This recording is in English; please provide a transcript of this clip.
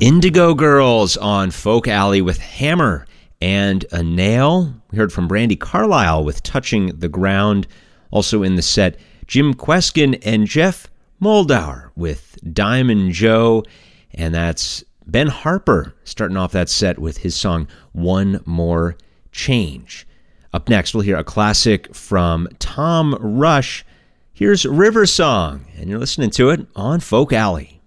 Indigo Girls on Folk Alley with Hammer and a Nail. We heard from Brandi Carlile with Touching the Ground. Also in the set, Jim Kweskin and Jeff Moldauer with Diamond Joe. And that's Ben Harper starting off that set with his song One More Change. Up next, we'll hear a classic from Tom Rush. Here's River Song, and you're listening to it on Folk Alley.